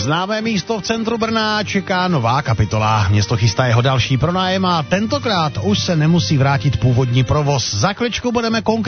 Známé místo v centru Brna čeká nová kapitola. Město chystá jeho další pronájem a tentokrát už se nemusí vrátit původní provoz. Za chvíličku budeme konkrétně